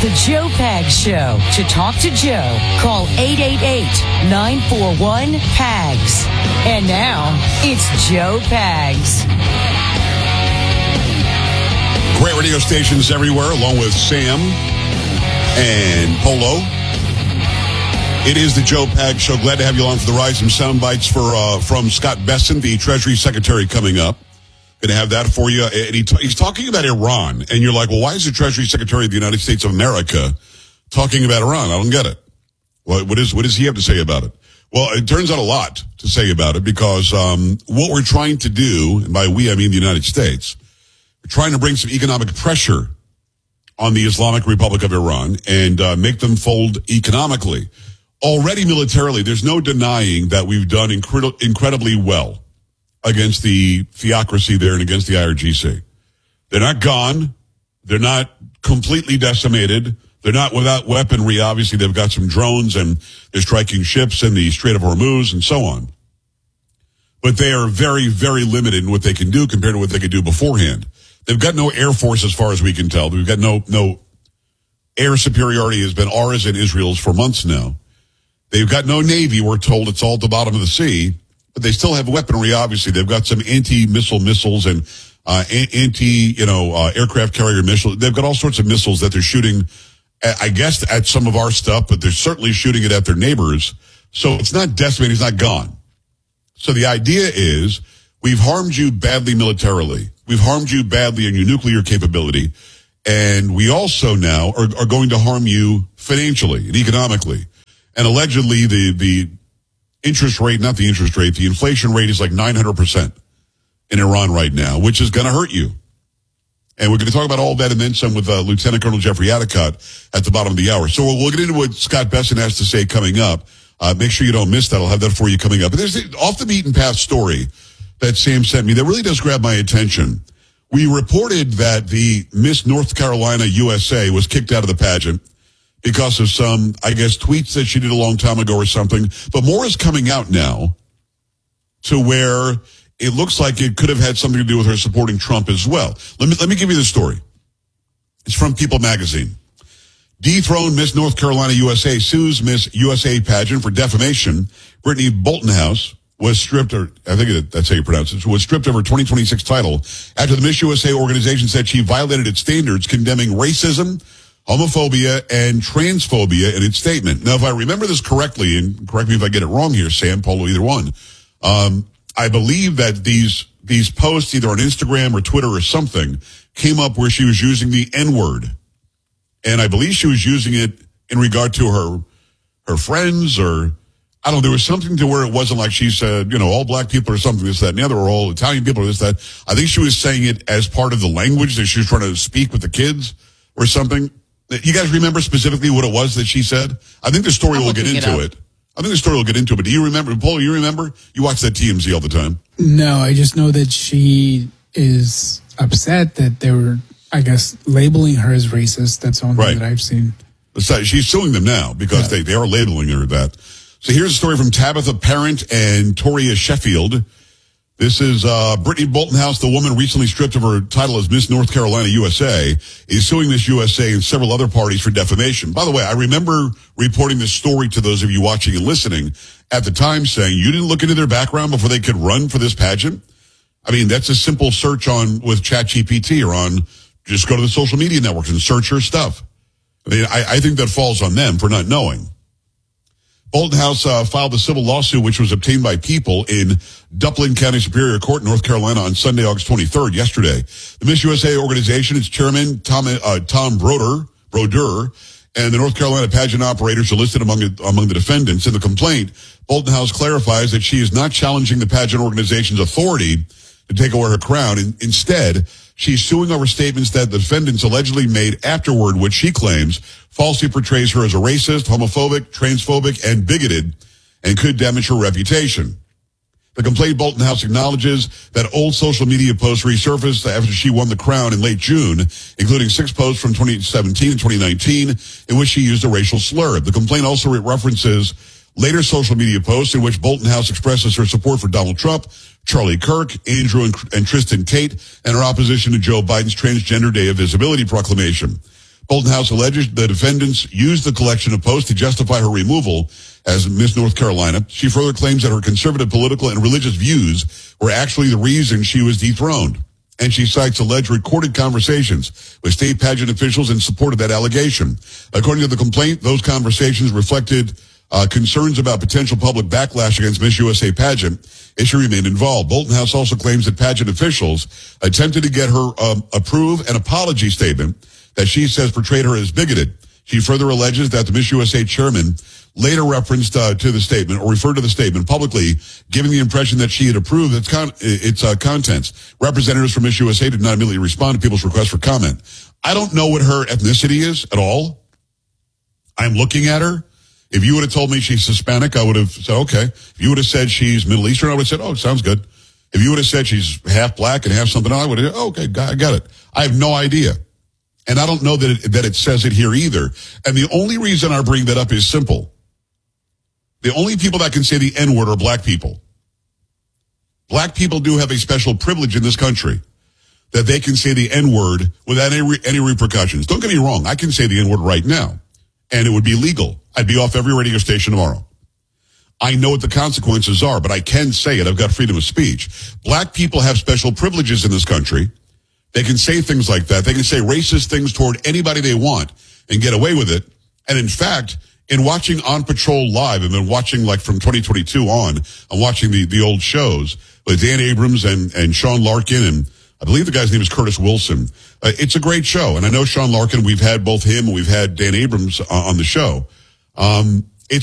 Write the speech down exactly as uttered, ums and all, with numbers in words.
The Joe Pags Show. To talk to Joe, call eight eight eight, nine four one, P A G S. And now, it's Joe Pags. Great radio stations everywhere, along with Sam and Polo. It is the Joe Pags Show. Glad to have you along for the ride. Some sound bites for, uh, from Scott Bessent, the Treasury Secretary, coming up. Going to have that for you. And he t- he's talking about Iran. And you're like, well, why is the Treasury Secretary of the United States of America talking about Iran? I don't get it. What, what, is, what does he have to say about it? Well, it turns out a lot to say about it because um, what we're trying to do, and by we I mean the United States, we're trying to bring some economic pressure on the Islamic Republic of Iran and uh, make them fold economically. Already militarily, there's no denying that we've done incred- incredibly well against the theocracy there and against the I R G C. They're not gone. They're not completely decimated. They're not without weaponry. Obviously, they've got some drones and they're striking ships in the Strait of Hormuz and so on. But they are very, very limited in what they can do compared to what they could do beforehand. They've got no air force as far as we can tell. We've got no, no air superiority has been ours and Israel's for months now. They've got no navy. We're told it's all at the bottom of the sea. But they still have weaponry, obviously. They've got some anti-missile missiles and uh, anti, you know, uh, aircraft carrier missiles. They've got all sorts of missiles that they're shooting, at, I guess, at some of our stuff, but they're certainly shooting it at their neighbors. So it's not decimated. It's not gone. So the idea is we've harmed you badly militarily. We've harmed you badly in your nuclear capability. And we also now are, are going to harm you financially and economically. And allegedly the, the, interest rate, not the interest rate, the inflation rate is like nine hundred percent in Iran right now, which is going to hurt you. And we're going to talk about all that and then some with uh, Lieutenant Colonel Jeffrey Adicott at the bottom of the hour. So we'll, we'll get into what Scott Bessent has to say coming up. Uh, make sure you don't miss that. I'll have that for you coming up. But there's the off the beaten path story that Sam sent me that really does grab my attention. We reported that the Miss North Carolina U S A was kicked out of the pageant because of some, I guess, tweets that she did a long time ago or something. But more is coming out now to where it looks like it could have had something to do with her supporting Trump as well. Let me, let me give you the story. It's from People magazine. Dethroned Miss North Carolina U S A sues Miss U S A pageant for defamation. Brittany Boltonhouse was stripped, or I think that's how you pronounce it, was stripped of her twenty twenty-six title after the Miss U S A organization said she violated its standards, condemning racism, homophobia, and transphobia in its statement. Now, if I remember this correctly, and correct me if I get it wrong here, Sam, Polo, either one, um, I believe that these these posts, either on Instagram or Twitter or something, came up where she was using the N-word. And I believe she was using it in regard to her her friends, or, I don't know, there was something to where it wasn't like she said, you know, all black people are something, this, that, and the other, or all Italian people are this, that. I think she was saying it as part of the language that she was trying to speak with the kids or something. You guys remember specifically what it was that she said? I think the story I'm will get into it, it. I think the story will get into it. But do you remember, Paul, you remember? You watch that T M Z all the time. No, I just know that she is upset that they were, I guess, labeling her as racist. That's the only right. thing that I've seen. She's suing them now because yeah. they, they are labeling her that. So here's a story from Tabitha Parent and Toria Sheffield. This is uh Brittany Boltonhouse, the woman recently stripped of her title as Miss North Carolina U S A, is suing Miss U S A and several other parties for defamation. By the way, I remember reporting this story to those of you watching and listening at the time, saying you didn't look into their background before they could run for this pageant. I mean, that's a simple search on with ChatGPT or on just go to the social media networks and search her stuff. I mean, I, I think that falls on them for not knowing. Boltonhouse uh, filed a civil lawsuit, which was obtained by People in Duplin County Superior Court, North Carolina, on Sunday, August twenty-third, yesterday. The Miss U S A organization, its chairman, Tom, uh, Tom Broder, Broder, and the North Carolina pageant operators are listed among, among the defendants. In the complaint, Boltonhouse clarifies that she is not challenging the pageant organization's authority to take away her crown. In, instead, she's suing over statements that the defendants allegedly made afterward, which she claims falsely portrays her as a racist, homophobic, transphobic, and bigoted, and could damage her reputation. The complaint, Boltonhouse acknowledges that old social media posts resurfaced after she won the crown in late June, including six posts from twenty seventeen and twenty nineteen in which she used a racial slur. The complaint also references later social media posts in which Boltonhouse expresses her support for Donald Trump, Charlie Kirk, Andrew and, and Tristan Tate, and her opposition to Joe Biden's Transgender Day of Visibility proclamation. Bolton House alleges the defendants used the collection of posts to justify her removal as Miss North Carolina. She further claims that her conservative political and religious views were actually the reason she was dethroned. And she cites alleged recorded conversations with state pageant officials in support of that allegation. According to the complaint, those conversations reflected uh, concerns about potential public backlash against Miss U S A pageant if she remained involved. Bolton House also claims that pageant officials attempted to get her um, approve an apology statement that she says portrayed her as bigoted. She further alleges that the Miss U S A chairman later referenced uh, to the statement or referred to the statement publicly, giving the impression that she had approved its, con- its uh, contents. Representatives from Miss U S A did not immediately respond to people's request for comment. I don't know what her ethnicity is at all. I'm looking at her. If you would have told me she's Hispanic, I would have said, okay. If you would have said she's Middle Eastern, I would have said, oh, sounds good. If you would have said she's half black and half something else, I would have said, oh, okay, I got it. I have no idea. And I don't know that it, that it says it here either. And the only reason I bring that up is simple. The only people that can say the N-word are black people. Black people do have a special privilege in this country that they can say the N-word without any, any repercussions. Don't get me wrong. I can say the N-word right now, and it would be legal. I'd be off every radio station tomorrow. I know what the consequences are, but I can say it. I've got freedom of speech. Black people have special privileges in this country. They can say things like that. They can say racist things toward anybody they want and get away with it. And in fact, in watching On Patrol Live, I've been watching like from twenty twenty-two on, I'm watching the, the old shows with Dan Abrams and, and Sean Larkin, and I believe the guy's name is Curtis Wilson. Uh, it's a great show. And I know Sean Larkin, we've had both him and we've had Dan Abrams uh, on the show. Um,